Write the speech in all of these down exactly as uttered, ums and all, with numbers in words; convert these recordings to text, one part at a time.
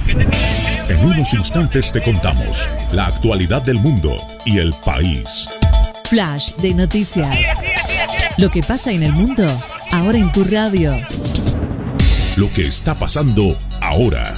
En unos instantes te contamos la actualidad del mundo y el país. Flash de noticias. Lo que pasa en el mundo, ahora en tu radio. Lo que está pasando ahora.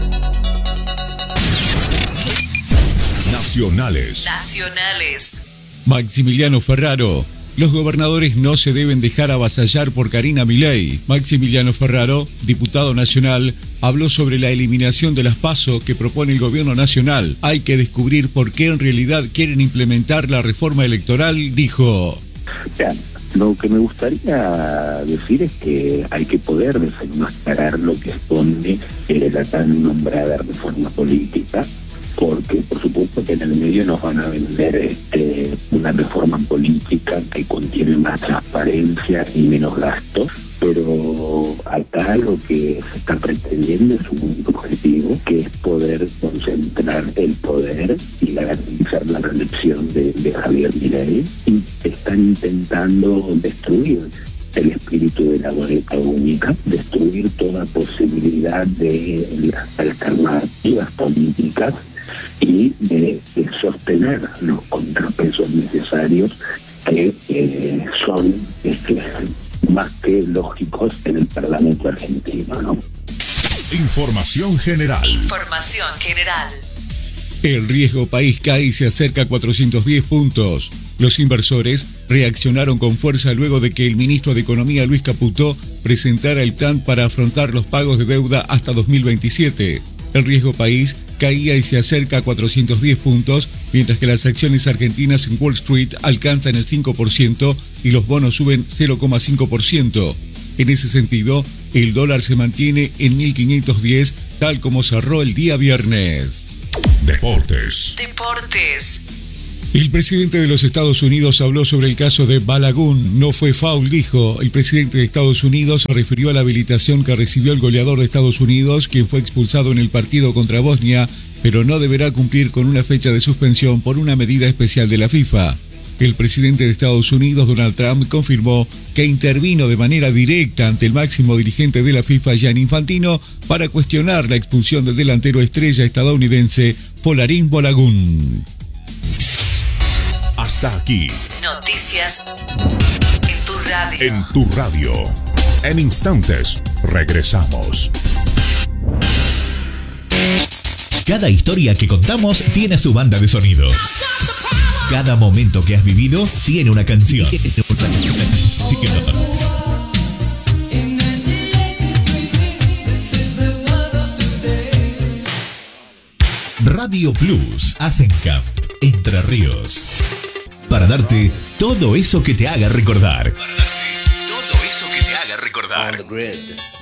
Nacionales. Nacionales. Maximiliano Ferraro. Los gobernadores no se deben dejar avasallar por Karina Milei. Maximiliano Ferraro, diputado nacional, habló sobre la eliminación de las PASO que propone el gobierno nacional. Hay que descubrir por qué en realidad quieren implementar la reforma electoral, dijo. Vean, lo que me gustaría decir es que hay que poder desenmascarar lo que esconde eh, la tan nombrada reforma política, porque por supuesto que en el medio nos van a vender este, una reforma política que contiene más transparencia y menos gastos, pero acá lo que se está pretendiendo es un único objetivo, que es poder concentrar el poder y garantizar la reelección de, de Javier Milei, y están intentando destruir el espíritu de la boleta única, destruir toda posibilidad de las alternativas políticas y de, de sostener los contrapesos necesarios que eh, son este, más que lógicos en el Parlamento argentino, ¿no? Información general. Información general. El riesgo país cae y se acerca a cuatrocientos diez puntos. Los inversores reaccionaron con fuerza luego de que el ministro de Economía, Luis Caputo, presentara el plan para afrontar los pagos de deuda hasta dos mil veintisiete. El riesgo país caía y se acerca a cuatrocientos diez puntos, mientras que las acciones argentinas en Wall Street alcanzan el cinco por ciento y los bonos suben cero coma cinco por ciento. En ese sentido, el dólar se mantiene en mil quinientos diez, tal como cerró el día viernes. Deportes. Deportes. El presidente de los Estados Unidos habló sobre el caso de Balagun. No fue foul, dijo. El presidente de Estados Unidos se refirió a la habilitación que recibió el goleador de Estados Unidos, quien fue expulsado en el partido contra Bosnia, pero no deberá cumplir con una fecha de suspensión por una medida especial de la FIFA. El presidente de Estados Unidos, Donald Trump, confirmó que intervino de manera directa ante el máximo dirigente de la FIFA, Gianni Infantino, para cuestionar la expulsión del delantero estrella estadounidense, Folarin Balagun. Hasta aquí. Noticias en tu radio. En tu radio. En instantes, regresamos. Cada historia que contamos tiene su banda de sonido. Cada momento que has vivido tiene una canción. Radio Plus, Asencamp, Entre Ríos. Para darte todo eso que te haga recordar. Para darte todo eso que te haga recordar.